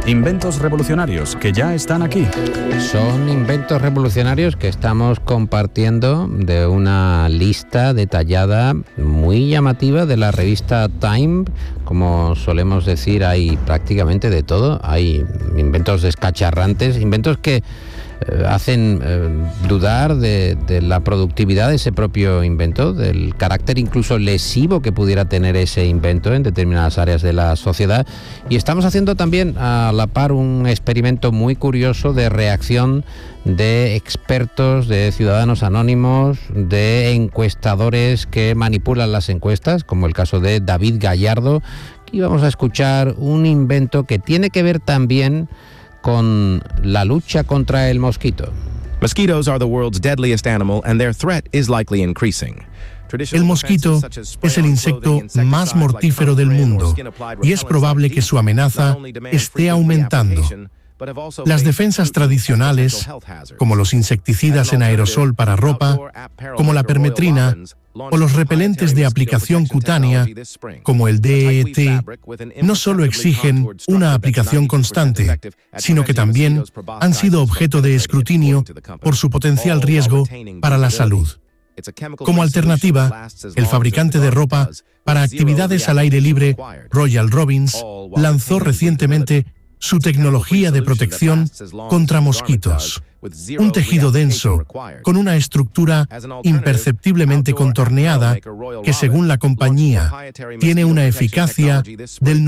Inventos revolucionarios que ya están aquí. Son inventos revolucionarios que estamos compartiendo de una lista detallada muy llamativa de la revista Time. Como solemos decir, hay prácticamente de todo. Hay inventos descacharrantes, inventos que hacen dudar de la productividad de ese propio invento, del carácter incluso lesivo que pudiera tener ese invento en determinadas áreas de la sociedad. Y estamos haciendo también a la par un experimento muy curioso de reacción de expertos, de ciudadanos anónimos, de encuestadores que manipulan las encuestas, como el caso de David Gallardo. Aquí vamos a escuchar un invento que tiene que ver también con la lucha contra el mosquito. Mosquitoes are the world's deadliest animal and their threat is likely increasing. El mosquito es el insecto más mortífero del mundo y es probable que su amenaza esté aumentando. Las defensas tradicionales, como los insecticidas en aerosol para ropa, como la permetrina, o los repelentes de aplicación cutánea, como el DEET, no solo exigen una aplicación constante, sino que también han sido objeto de escrutinio por su potencial riesgo para la salud. Como alternativa, el fabricante de ropa para actividades al aire libre, Royal Robbins, lanzó recientemente su tecnología de protección contra mosquitos. Un tejido denso, con una estructura imperceptiblemente contorneada, que según la compañía tiene una eficacia del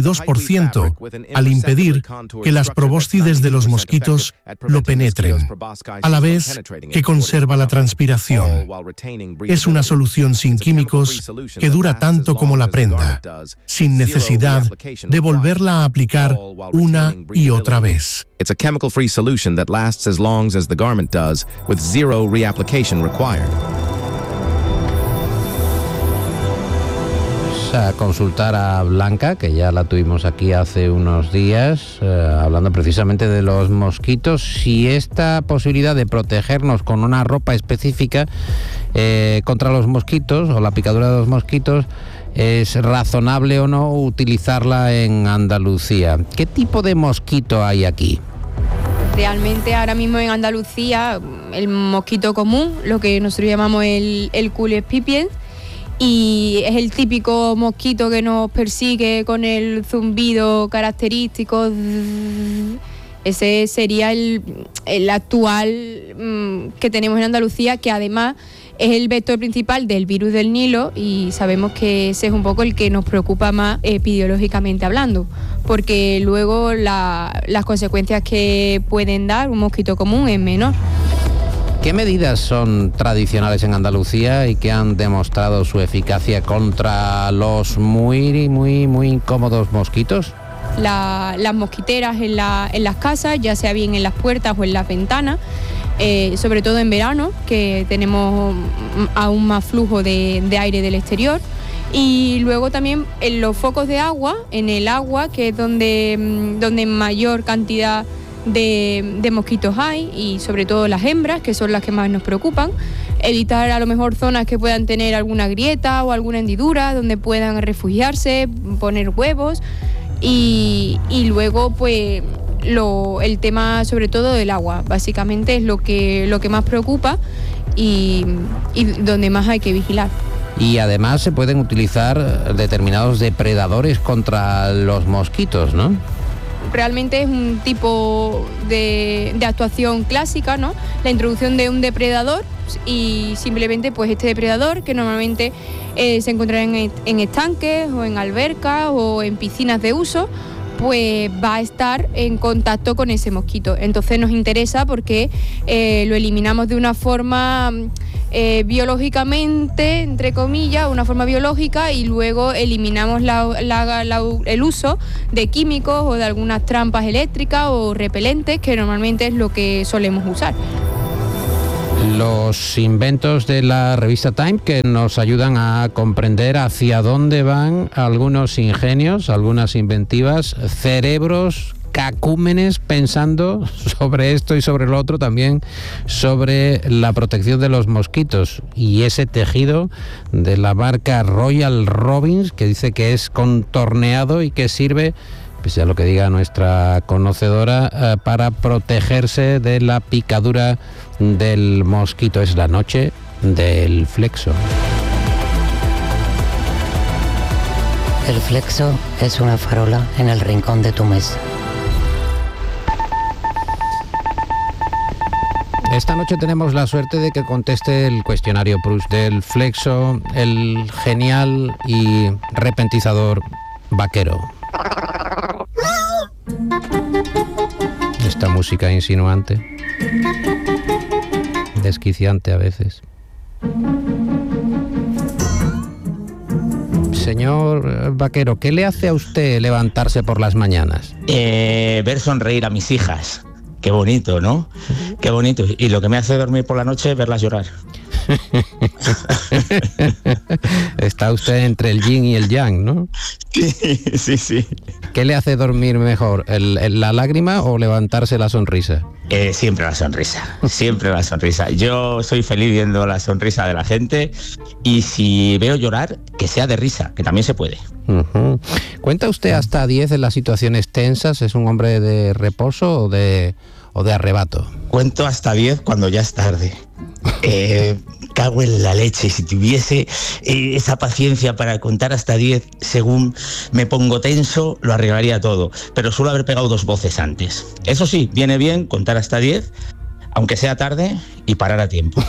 92% al impedir que las probóscides de los mosquitos lo penetren, a la vez que conserva la transpiración. Es una solución sin químicos que dura tanto como la prenda, sin necesidad de volverla a aplicar una y otra vez. It's a chemical-free solution that lasts as long as the garment does, with zero reapplication required. A consultar a Blanca, que ya la tuvimos aquí hace unos días, hablando precisamente de los mosquitos, si esta posibilidad de protegernos con una ropa específica contra los mosquitos o la picadura de los mosquitos es razonable o no utilizarla en Andalucía. ¿Qué tipo de mosquito hay aquí? Realmente ahora mismo en Andalucía el mosquito común, lo que nosotros llamamos el Culex pipiens, y es el típico mosquito que nos persigue con el zumbido característico. Ese sería el actual que tenemos en Andalucía, que además es el vector principal del virus del Nilo, y sabemos que ese es un poco el que nos preocupa más epidemiológicamente hablando, porque luego las consecuencias que pueden dar un mosquito común es menor. ¿Qué medidas son tradicionales en Andalucía y que han demostrado su eficacia contra los muy incómodos mosquitos? Las mosquiteras en las casas, ya sea bien en las puertas o en las ventanas, sobre todo en verano, que tenemos aún más flujo de aire del exterior. Y luego también en los focos de agua, en el agua, que es donde mayor cantidad de mosquitos hay, y sobre todo las hembras, que son las que más nos preocupan. Evitar a lo mejor zonas que puedan tener alguna grieta o alguna hendidura donde puedan refugiarse, poner huevos. Y luego pues el tema sobre todo del agua, básicamente es lo que más preocupa y donde más hay que vigilar. Y además se pueden utilizar determinados depredadores contra los mosquitos, ¿no? Realmente es un tipo de actuación clásica, ¿no? La introducción de un depredador, y simplemente pues este depredador, que normalmente se encontrará en estanques o en albercas o en piscinas de uso, pues va a estar en contacto con ese mosquito. Entonces nos interesa porque lo eliminamos de una forma biológicamente, entre comillas, una forma biológica, y luego eliminamos el uso de químicos o de algunas trampas eléctricas o repelentes, que normalmente es lo que solemos usar. Los inventos de la revista Time, que nos ayudan a comprender hacia dónde van algunos ingenios, algunas inventivas, cerebros cacúmenes pensando sobre esto y sobre lo otro, también sobre la protección de los mosquitos, y ese tejido de la marca Royal Robbins, que dice que es contorneado y que sirve pese a lo que diga nuestra conocedora, para protegerse de la picadura del mosquito. Es la noche del flexo. El flexo es una farola en el rincón de tu mesa. Esta noche tenemos la suerte de que conteste el cuestionario Proust del flexo, el genial y repentizador vaquero. Esta música insinuante, desquiciante a veces. Señor vaquero, ¿qué le hace a usted levantarse por las mañanas? Ver sonreír a mis hijas. Qué bonito, ¿no? Qué bonito. Y lo que me hace dormir por la noche es verlas llorar. Está usted entre el yin y el yang, ¿no? Sí. ¿Qué le hace dormir mejor, la lágrima o levantarse la sonrisa? Siempre la sonrisa, siempre la sonrisa. Yo soy feliz viendo la sonrisa de la gente y si veo llorar, que sea de risa, que también se puede. Uh-huh. ¿Cuenta usted hasta 10 en las situaciones tensas? ¿Es un hombre de reposo o de arrebato? Cuento hasta 10 cuando ya es tarde. Cago en la leche. Si tuviese esa paciencia para contar hasta 10 según me pongo tenso, lo arreglaría todo. Pero suelo haber pegado 2 voces antes. Eso sí, viene bien contar hasta 10, aunque sea tarde, y parar a tiempo.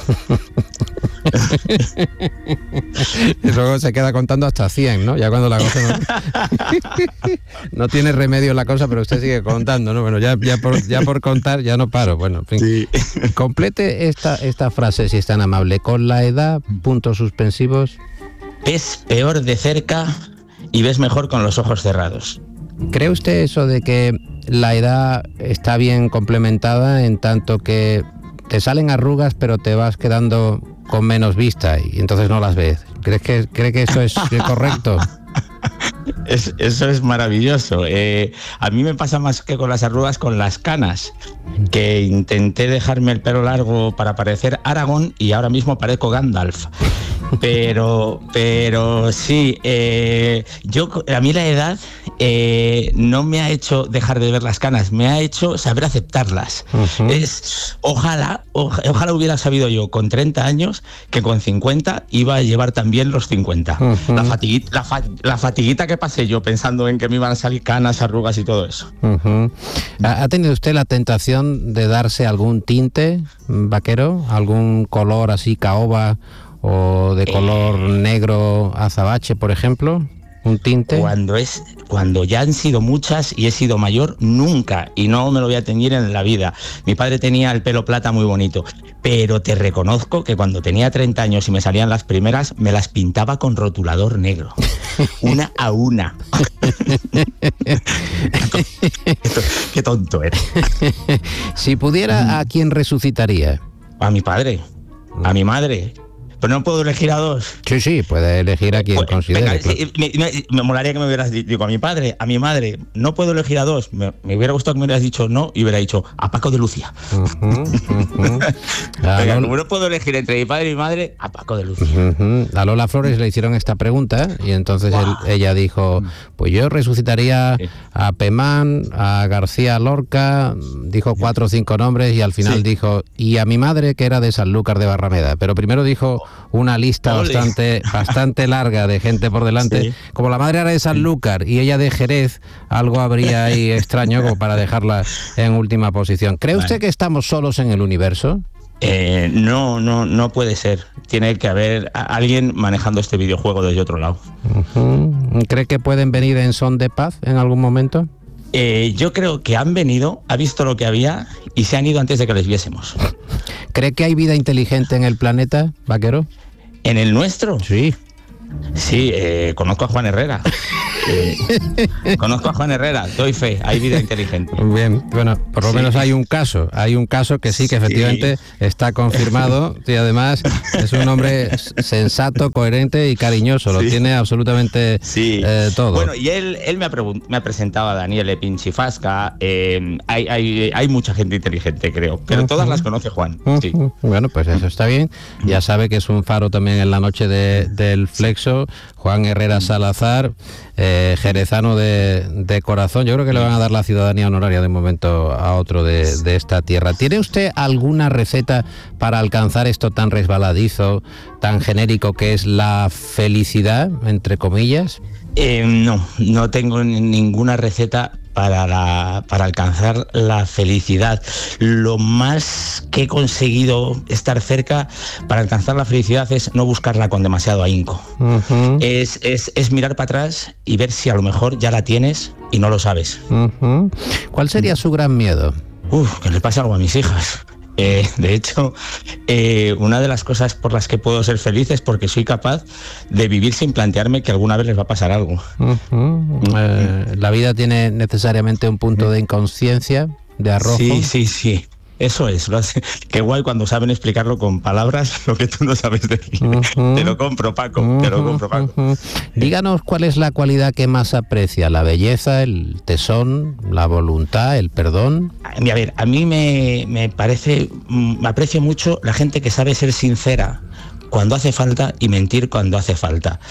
Y luego se queda contando hasta 100, ¿no? Ya cuando la cosa no tiene remedio la cosa, pero usted sigue contando, ¿no? Bueno, ya por contar ya no paro. Bueno, en fin. Sí. Complete esta frase, si es tan amable. Con la edad, puntos suspensivos. Ves peor de cerca y ves mejor con los ojos cerrados. ¿Cree usted eso de que la edad está bien complementada en tanto que te salen arrugas pero te vas quedando con menos vista y entonces no las ves? ¿Cree que eso es correcto? Eso es maravilloso. A mí me pasa más que con las arrugas, con las canas, que intenté dejarme el pelo largo para parecer Aragorn y ahora mismo parezco Gandalf. Pero sí, a mí la edad no me ha hecho dejar de ver las canas, me ha hecho saber aceptarlas. Uh-huh. Ojalá hubiera sabido yo con 30 años que con 50 iba a llevar también los 50. Uh-huh. La fatiguita que pasé yo pensando en que me iban a salir canas, arrugas y todo eso. Uh-huh. ¿Ha tenido usted la tentación de darse algún tinte, vaquero? ¿Algún color así caoba o de color negro azabache, por ejemplo? ¿Un tinte? Cuando ya han sido muchas y he sido mayor, nunca, y no me lo voy a teñir en la vida. Mi padre tenía el pelo plata muy bonito, pero te reconozco que cuando tenía 30 años y me salían las primeras, me las pintaba con rotulador negro, una a una. Qué tonto eres. Si pudiera, ¿a quién resucitaría? A mi padre, a mi madre. Pero no puedo elegir a 2. Sí, puede elegir a quien considere. Venga, claro. Me molaría que me hubieras dicho a mi padre, a mi madre. No puedo elegir a 2. Me hubiera gustado que me hubieras dicho no y hubiera dicho a Paco de Lucía. Venga, como no puedo elegir entre mi padre y mi madre, a Paco de Lucía. A Lola Flores le hicieron esta pregunta y entonces ella dijo, pues yo resucitaría a Pemán, a García Lorca, dijo 4 o 5 nombres y al final dijo, y a mi madre que era de Sanlúcar de Barrameda. Pero primero dijo una lista bastante larga de gente por delante. Sí. Como la madre era de Sanlúcar y ella de Jerez, algo habría ahí extraño como para dejarla en última posición. ¿Cree usted que estamos solos en el universo? No puede ser. Tiene que haber alguien manejando este videojuego desde otro lado. Uh-huh. ¿Cree que pueden venir en son de paz en algún momento? Yo creo que han venido, ha visto lo que había y se han ido antes de que les viésemos. ¿Cree que hay vida inteligente en el planeta, vaquero? ¿En el nuestro? Sí. Sí, conozco a Juan Herrera. Conozco a Juan Herrera, doy fe, hay vida inteligente. Bien, bueno, por lo menos hay un caso que sí, que efectivamente está confirmado y además es un hombre sensato, coherente y cariñoso, lo tiene absolutamente todo. Bueno, y él me ha presentado a Daniele Pinchifasca, hay mucha gente inteligente, creo, pero todas las conoce Juan. Sí. Bueno, pues eso está bien, ya sabe que es un faro también en la noche del flexo, Juan Herrera Salazar, jerezano de corazón. Yo creo que le van a dar la ciudadanía honoraria de momento a otro de esta tierra. ¿Tiene usted alguna receta para alcanzar esto tan resbaladizo, tan genérico que es la felicidad, entre comillas? No tengo ninguna receta para alcanzar la felicidad. Lo más que he conseguido estar cerca para alcanzar la felicidad es no buscarla con demasiado ahínco. Uh-huh. Es mirar para atrás y ver si a lo mejor ya la tienes y no lo sabes. Uh-huh. ¿Cuál sería su gran miedo? Que le pase algo a mis hijas. De hecho, una de las cosas por las que puedo ser feliz es porque soy capaz de vivir sin plantearme que alguna vez les va a pasar algo. Uh-huh. La vida tiene necesariamente un punto de inconsciencia, de arrojo. Sí. Eso es, qué guay cuando saben explicarlo con palabras lo que tú no sabes decir. Uh-huh. Te lo compro, Paco, Uh-huh. Díganos cuál es la cualidad que más aprecia, la belleza, el tesón, la voluntad, el perdón. A ver, a mí me aprecio mucho la gente que sabe ser sincera cuando hace falta y mentir cuando hace falta.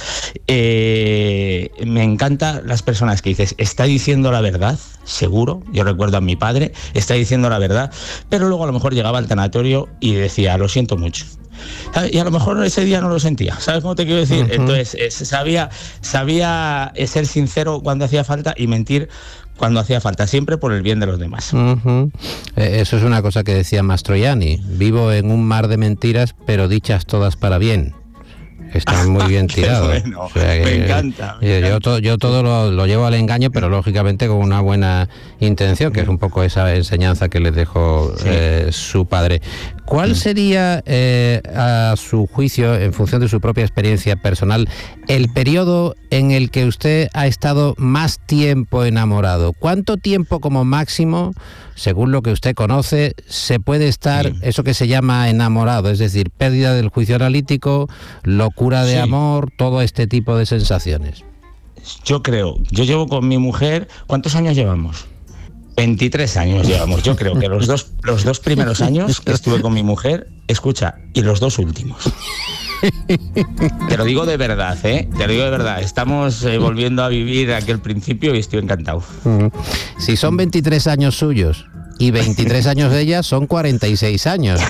Me encantan las personas que dices, está diciendo la verdad, seguro. Yo recuerdo a mi padre, está diciendo la verdad, pero luego a lo mejor llegaba al tanatorio y decía, lo siento mucho. Y a lo mejor ese día no lo sentía, ¿sabes cómo te quiero decir? Uh-huh. Entonces sabía ser sincero cuando hacía falta y mentir cuando hacía falta, siempre por el bien de los demás. Uh-huh. Eso es una cosa que decía Mastroianni: vivo en un mar de mentiras, pero dichas todas para bien. Está muy bien tirado. Bueno, o sea, me encanta. Yo todo lo llevo al engaño, pero lógicamente con una buena intención, que es un poco esa enseñanza que les dejó su padre. ¿Cuál sería, a su juicio, en función de su propia experiencia personal, el periodo en el que usted ha estado más tiempo enamorado? ¿Cuánto tiempo como máximo, según lo que usted conoce, se puede estar eso que se llama enamorado? Es decir, pérdida del juicio analítico, locura de amor, todo este tipo de sensaciones. Yo llevo con mi mujer, ¿cuántos años llevamos? 23 años llevamos. Yo creo que los dos primeros años que estuve con mi mujer, escucha, y los 2 últimos. Te lo digo de verdad, Te lo digo de verdad. Estamos volviendo a vivir aquel principio y estoy encantado. Si son 23 años suyos y 23 años de ella, son 46 años.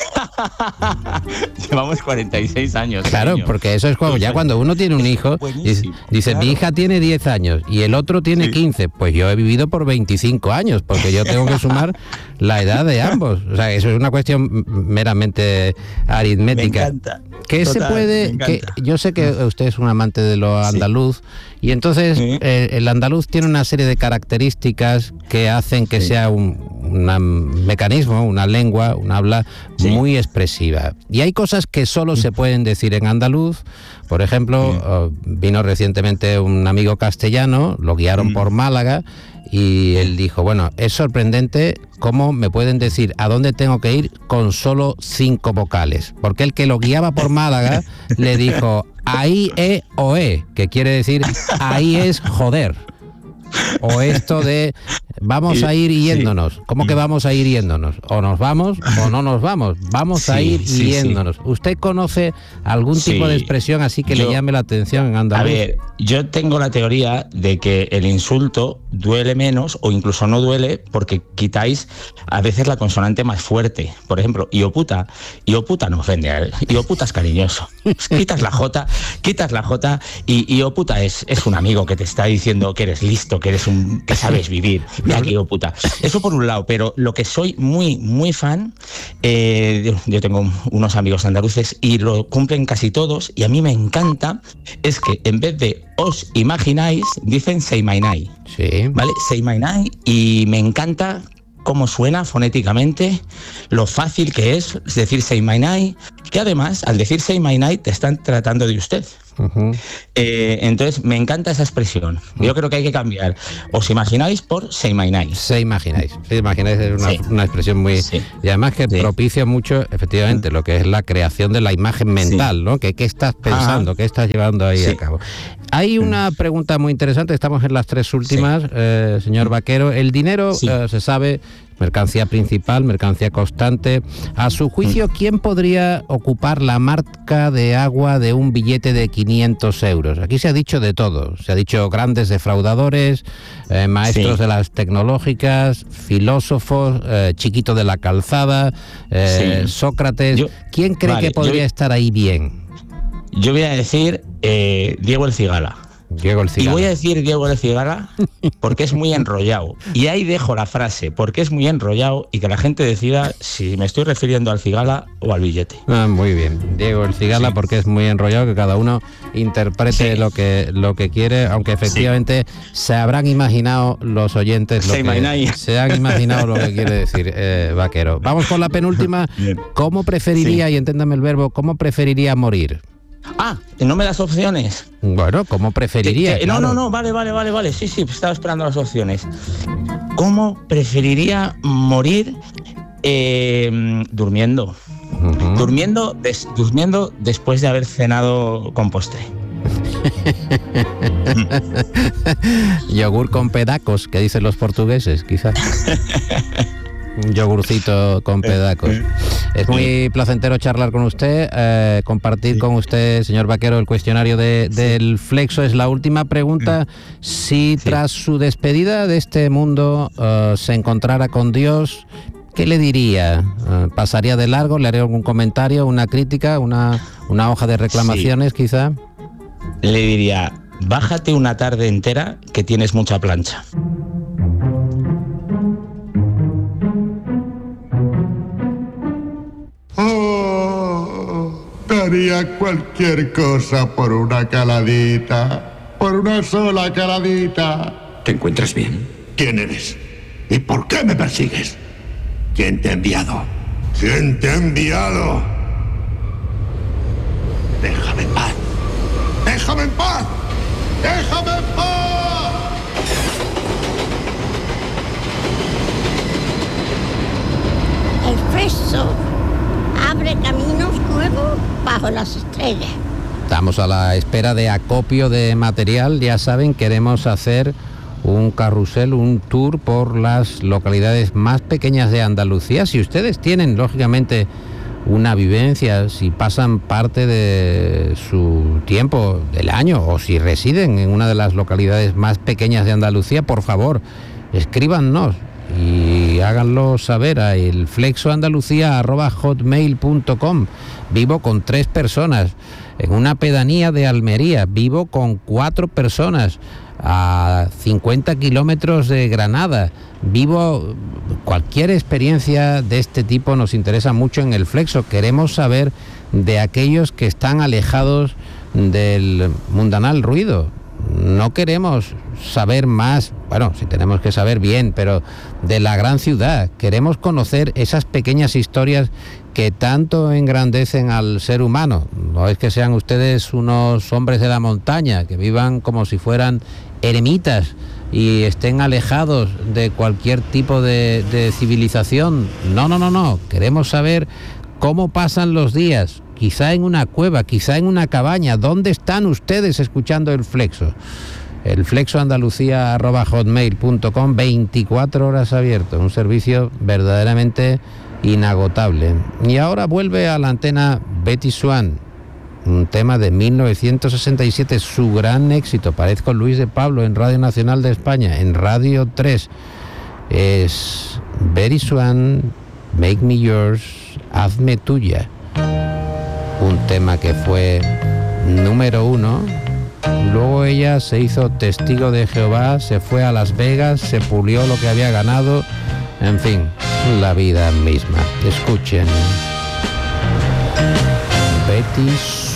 Llevamos 46 años. Claro, porque eso es cuando uno tiene un hijo, dice, claro, mi hija tiene 10 años y el otro tiene 15. Pues yo he vivido por 25 años, porque yo tengo que sumar la edad de ambos. O sea, eso es una cuestión meramente aritmética. Me encanta. ¿Qué se puede? Yo sé que usted es un amante de lo andaluz, y entonces el andaluz tiene una serie de características que hacen que sea un mecanismo, una lengua, un habla muy expresiva. Y hay cosas que solo se pueden decir en andaluz. Por ejemplo, vino recientemente un amigo castellano, lo guiaron por Málaga, y él dijo, bueno, es sorprendente cómo me pueden decir a dónde tengo que ir con solo 5 vocales. Porque el que lo guiaba por Málaga le dijo, ahí oe, que quiere decir, ahí es joder. O esto de vamos a ir yéndonos. ¿Cómo que vamos a ir yéndonos? O nos vamos o no nos vamos. Vamos a ir yéndonos. ¿Usted conoce algún tipo de expresión así que le llame la atención en andaluz? A ver, yo tengo la teoría de que el insulto duele menos o incluso no duele porque quitáis a veces la consonante más fuerte. Por ejemplo, ioputa no ofende, ioputa es cariñoso. Quitas la J y ioputa es un amigo que te está diciendo que eres listo, que sabes vivir. Mira que ioputa. Eso por un lado, pero lo que soy muy, muy fan, yo tengo unos amigos andaluces y lo cumplen casi todos, y a mí me encanta, es que en vez de os imagináis, dicen say my night. Sí. ¿Vale? Say my night, y me encanta cómo suena fonéticamente, lo fácil que es decir say my night, que además al decir say my night te están tratando de usted. Uh-huh. Entonces me encanta esa expresión. Yo creo que hay que cambiar os imagináis por say my night. Say imagináis es una expresión muy y además que propicia mucho efectivamente lo que es la creación de la imagen mental, ¿no? ¿Qué estás pensando? ¿Qué estás llevando ahí a cabo? Hay una pregunta muy interesante, estamos en las 3 últimas, señor Vaquero. El dinero se sabe mercancía principal, mercancía constante. A su juicio, ¿quién podría ocupar la marca de agua de un billete de 500 euros? Aquí se ha dicho de todo. Se ha dicho grandes defraudadores, maestros de las tecnológicas, filósofos, Chiquito de la Calzada, Sócrates. ¿Quién cree que podría estar ahí bien? Yo voy a decir Diego el Cigala. Y voy a decir Diego el Cigala porque es muy enrollado. Y ahí dejo la frase, porque es muy enrollado, y que la gente decida si me estoy refiriendo al Cigala o al billete. Muy bien. Diego el Cigala, porque es muy enrollado, que cada uno interprete lo que quiere, aunque efectivamente se habrán imaginado los oyentes se han imaginado lo que quiere decir Vaquero. Vamos con la penúltima. ¿Cómo preferiría, y enténdame el verbo, cómo preferiría morir? ¿No me das opciones? Bueno, ¿cómo preferiría? Claro. No, vale. Sí, estaba esperando las opciones. ¿Cómo preferiría morir? Durmiendo. Durmiendo después de haber cenado con postre. Yogur con pedacos, que dicen los portugueses, quizás. Un yogurcito con pedacos. Es muy placentero charlar con usted, compartir con usted, señor Vaquero, el cuestionario del Flexo. Es la última pregunta. Si tras su despedida de este mundo se encontrara con Dios, ¿qué le diría? ¿Pasaría de largo? ¿Le haría algún comentario, una crítica, una hoja de reclamaciones, quizá? Le diría, bájate una tarde entera que tienes mucha plancha. Daría cualquier cosa por una caladita, por una sola caladita. ¿Te encuentras bien? ¿Quién eres? ¿Y por qué me persigues? ¿Quién te ha enviado? ¿Quién te ha enviado? Déjame en paz. ¡Déjame en paz! ¡Déjame en paz! El Flexo abre caminos nuevos bajo las estrellas. Estamos a la espera de acopio de material. Ya saben, queremos hacer un carrusel, un tour por las localidades más pequeñas de Andalucía. Si ustedes tienen, lógicamente, una vivencia, si pasan parte de su tiempo del año o si residen en una de las localidades más pequeñas de Andalucía, por favor, escríbanos y háganlo saber a elflexoandalucía@hotmail.com. Vivo con 3 personas en una pedanía de Almería, vivo con 4 personas a 50 kilómetros de Granada, vivo. Cualquier experiencia de este tipo nos interesa mucho en el Flexo. Queremos saber de aquellos que están alejados del mundanal ruido. No queremos saber más, bueno, si tenemos que saber bien, pero de la gran ciudad. Queremos conocer esas pequeñas historias que tanto engrandecen al ser humano. No es que sean ustedes unos hombres de la montaña, que vivan como si fueran eremitas y estén alejados de cualquier tipo de civilización. No. Queremos saber cómo pasan los días, quizá en una cueva, quizá en una cabaña. ¿Dónde están ustedes escuchando el Flexo? El flexoandalucía@hotmail.com, 24 horas abierto, un servicio verdaderamente inagotable. Y ahora vuelve a la antena Betty Swan, un tema de 1967, su gran éxito. Parezco Luis de Pablo en Radio Nacional de España, en Radio 3. Es Betty Swan, Make Me Yours, Hazme Tuya. Un tema que fue número 1. Luego ella se hizo testigo de Jehová, se fue a Las Vegas, se pulió lo que había ganado. En fin, la vida misma. Escuchen. Betty Swan.